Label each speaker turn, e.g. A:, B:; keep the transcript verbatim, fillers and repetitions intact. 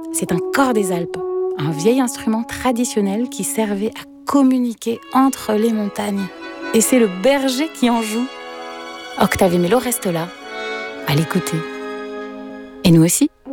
A: C'est un cor des Alpes, un vieil instrument traditionnel qui servait à communiquer entre les montagnes. Et c'est le berger qui en joue. Octave et Mélo restent là, à l'écouter. Et nous aussi.